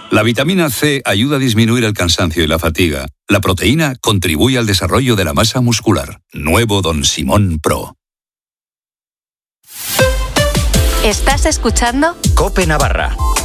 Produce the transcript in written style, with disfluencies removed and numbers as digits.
La vitamina C ayuda a disminuir el cansancio y la fatiga. La proteína contribuye al desarrollo de la masa muscular. Nuevo Don Simón Pro. ¿Estás escuchando? COPE Navarra.